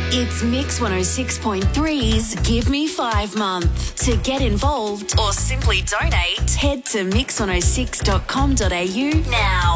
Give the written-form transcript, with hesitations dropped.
It's Mix 106.3's Give Me 5 month. To get involved or simply donate, head to mix106.com.au now.